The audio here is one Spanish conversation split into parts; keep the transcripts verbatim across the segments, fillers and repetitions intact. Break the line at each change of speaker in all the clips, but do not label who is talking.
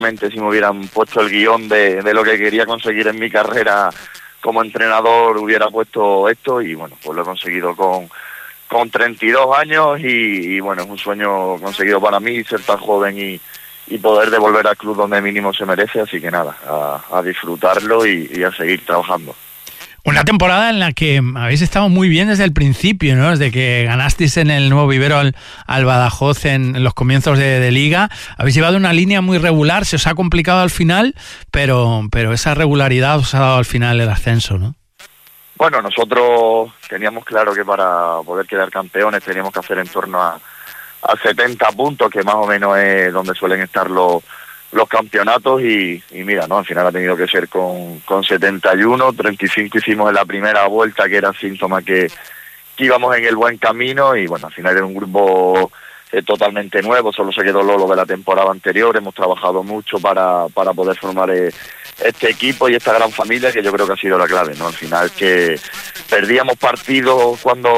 si me hubieran puesto el guión de, de lo que quería conseguir en mi carrera como entrenador, hubiera puesto esto y bueno, pues lo he conseguido con, con treinta y dos años y, y bueno, es un sueño conseguido para mí ser tan joven y, y poder devolver al club donde mínimo se merece, así que nada, a, a disfrutarlo y, y a seguir trabajando.
Una temporada en la que habéis estado muy bien desde el principio, ¿no? Desde que ganasteis en el Nuevo Vivero al, al Badajoz en, en los comienzos de, de Liga. Habéis llevado una línea muy regular, se os ha complicado al final, pero, pero esa regularidad os ha dado al final el ascenso, ¿no?
Bueno, nosotros teníamos claro que para poder quedar campeones teníamos que hacer en torno a, a setenta puntos, que más o menos es donde suelen estar los... los campeonatos y, y mira, no, al final ha tenido que ser con, con setenta y uno, treinta y cinco hicimos en la primera vuelta, que era síntoma que, que íbamos en el buen camino y bueno, al final era un grupo eh, totalmente nuevo, solo se quedó Lolo de la temporada anterior, hemos trabajado mucho para, para poder formar eh, este equipo y esta gran familia que yo creo que ha sido la clave, ¿no? Al final que perdíamos partidos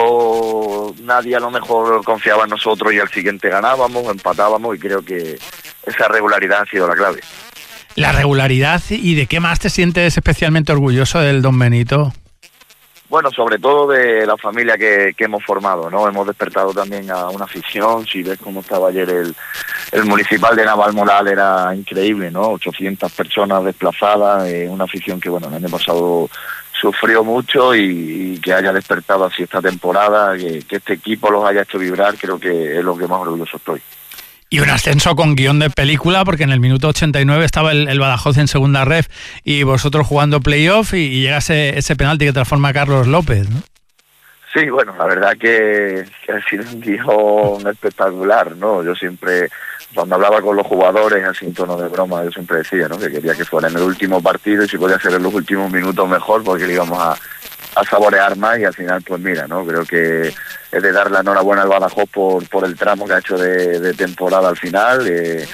cuando nadie a lo mejor confiaba en nosotros y al siguiente ganábamos, empatábamos y creo que esa regularidad ha sido la clave.
La regularidad, ¿y de qué más te sientes especialmente orgulloso del Don Benito?
Bueno, sobre todo de la familia que, que hemos formado, ¿no? Hemos despertado también a una afición, si ves cómo estaba ayer el, el municipal de Navalmoral era increíble, ¿no? ochocientas personas desplazadas, eh, una afición que, bueno, el año pasado sufrió mucho y, y que haya despertado así esta temporada, que, que este equipo los haya hecho vibrar, creo que es lo que más orgulloso estoy.
Y un ascenso con guión de película, porque en el minuto ochenta y nueve estaba el, el Badajoz en segunda ref y vosotros jugando playoff y, y llega ese, ese penalti que transforma a Carlos López, ¿no?
Sí, bueno, la verdad que, que ha sido un guión espectacular, ¿no? Yo siempre, cuando hablaba con los jugadores, así en tono de broma, yo siempre decía, ¿no? Que quería que fuera en el último partido y si podía ser en los últimos minutos mejor, porque le íbamos a, a saborear más y al final, pues mira, ¿no? Creo que es de dar la enhorabuena al Badajoz por, por el tramo que ha hecho de, de temporada al final. Eh,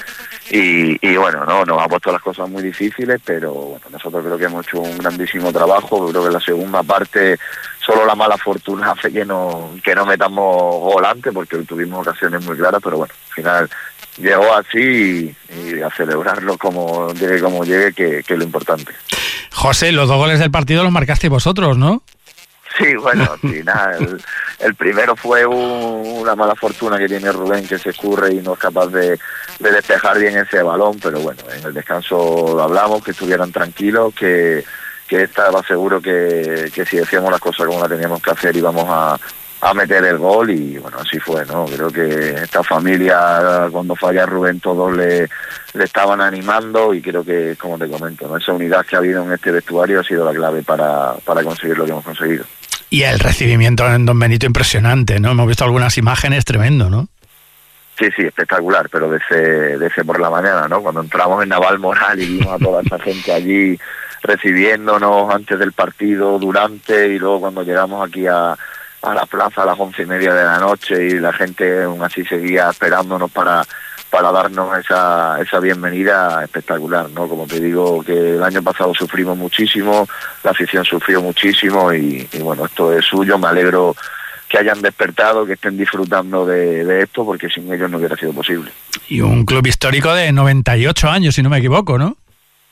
y, y bueno, no nos ha puesto las cosas muy difíciles, pero bueno, nosotros creo que hemos hecho un grandísimo trabajo. Creo que en la segunda parte solo la mala fortuna hace que no que no metamos gol antes, porque tuvimos ocasiones muy claras, pero bueno, al final llegó así y, y a celebrarlo como llegue como llegue, que, que es lo importante.
José, los dos goles del partido los marcasteis vosotros, ¿no?
Sí, bueno, sí, nada, el, el primero fue un, una mala fortuna que tiene Rubén, que se escurre y no es capaz de, de despejar bien ese balón, pero bueno, en el descanso lo hablamos, que estuvieran tranquilos, que, que estaba seguro que, que si decíamos las cosas como las teníamos que hacer íbamos a, a meter el gol y bueno, así fue, ¿no? Creo que esta familia, cuando falla Rubén, todos le, le estaban animando y creo que, como te comento, ¿no? Esa unidad que ha habido en este vestuario ha sido la clave para, para conseguir lo que hemos conseguido.
Y el recibimiento en Don Benito impresionante, ¿no? Hemos visto algunas imágenes, tremendo, ¿no?
Sí, sí, espectacular, pero desde, desde por la mañana, ¿no? Cuando entramos en Navalmoral y vimos a toda esa gente allí recibiéndonos antes del partido, durante, y luego cuando llegamos aquí a, a la plaza a las once y media de la noche y la gente aún así seguía esperándonos para... para darnos esa esa bienvenida espectacular, ¿no? Como te digo, que el año pasado sufrimos muchísimo, la afición sufrió muchísimo y, y bueno, esto es suyo, me alegro que hayan despertado, que estén disfrutando de, de esto, porque sin ellos no hubiera sido posible.
Y un club histórico de noventa y ocho años, si no me equivoco, ¿no?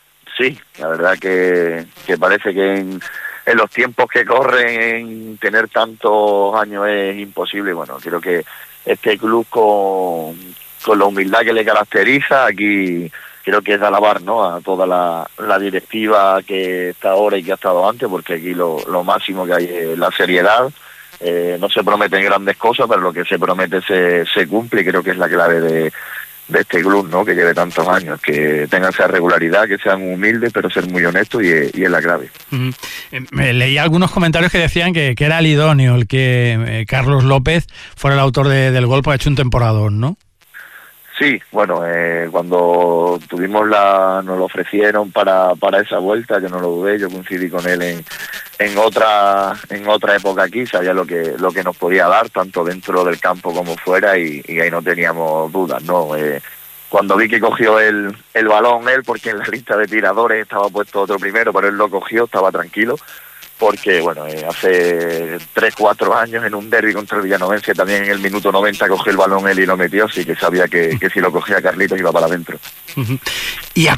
Sí, la verdad que, que parece que en, en los tiempos que corren tener tantos años es imposible. Bueno, creo que este club con... con la humildad que le caracteriza, aquí creo que es de alabar, ¿no? A toda la, la directiva que está ahora y que ha estado antes, porque aquí lo, lo máximo que hay es la seriedad. Eh, no se prometen grandes cosas, pero lo que se promete se, se cumple y creo que es la clave de, de este club, ¿no? Que lleve tantos años, que tengan esa regularidad, que sean humildes, pero ser muy honestos y, y es la clave.
Mm. Me leí algunos comentarios que decían que, que era el idóneo el que eh, Carlos López fuera el autor de, del gol, porque ha hecho un temporadón, ¿no?
Sí, bueno, eh, cuando tuvimos la, nos lo ofrecieron para, para esa vuelta, yo no lo dudé, yo coincidí con él en, en otra, en otra época aquí, sabía lo que, lo que nos podía dar, tanto dentro del campo como fuera, y, y ahí no teníamos dudas, ¿no? Eh, cuando vi que cogió el, el balón él, porque en la lista de tiradores estaba puesto otro primero, pero él lo cogió, estaba tranquilo, porque bueno, eh, hace tres cuatro años en un derbi contra el Villanovense también en el minuto noventa cogió el balón él y lo metió, así que sabía que, que si lo cogía Carlitos iba para adentro.
Y a